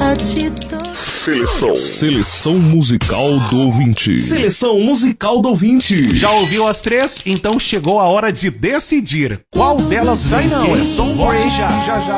gratidão. Seleção musical do ouvinte. Seleção musical do ouvinte. Já ouviu as três? Então chegou a hora de decidir qual delas vai. Não, é só um Vote break. já.